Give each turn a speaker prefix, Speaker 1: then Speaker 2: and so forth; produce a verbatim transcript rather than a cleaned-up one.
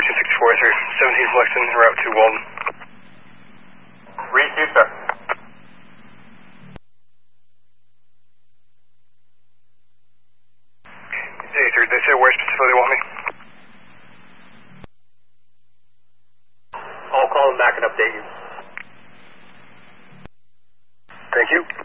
Speaker 1: Fortune sixty-four, sir. seventeen Flexton, route to Walden.
Speaker 2: Receive, sir.
Speaker 1: Hey, sir, they say where specifically want me?
Speaker 2: I'll call them back and update you.
Speaker 1: Thank you.